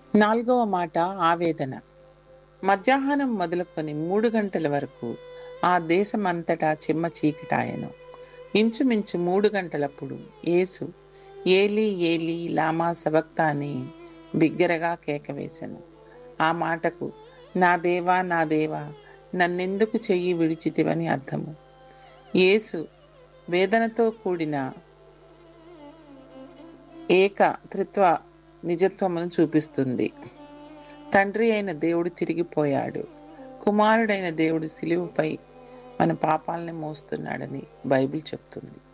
నాలుగవ మాట ఆవేదన. మధ్యాహ్నం మొదలుకొని 3 గంటల వరకు ఆ దేశమంతటా చిమ్మ చీకటాయెను. ఇంచుమించు 3 గంటలప్పుడు యేసు ఏలీ ఏలీ లామా సబక్తాని బిగ్గరగా కేకవేశెను. ఆ మాటకు నా దేవా నా దేవా నన్నెందుకు చెయ్యి విడిచితివని అర్థము. యేసు వేదనతో కూడిన ఏక త్రిత్వ నిజత్వమును చూపిస్తుంది. తండ్రి అయిన దేవుడు తిరిగిపోయాడు. కుమారుడైన దేవుడు సిలువపై మన పాపాలని మోస్తున్నాడని బైబిల్ చెప్తుంది.